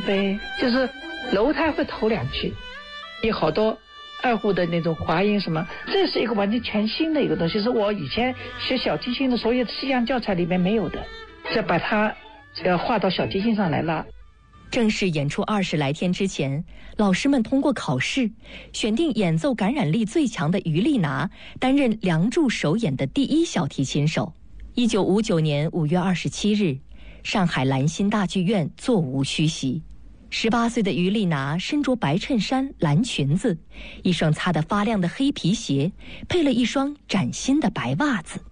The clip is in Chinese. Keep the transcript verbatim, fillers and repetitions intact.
呗，就是楼台会头两句，有好多二胡的那种滑音什么，这是一个完全全新的一个东西，是我以前学小提琴的所有西洋教材里面没有的，再把它呃画到小提琴上来了。 正式演出二十来天之前，老师们通过考试选定演奏感染力最强的于丽娜担任梁祝首演的第一小提琴手。一九五九年五月二十七日，上海兰心大剧院座无虚席。十八岁的于丽娜身着白衬衫、蓝裙子，一双擦得发亮的黑皮鞋，配了一双崭新的白袜子。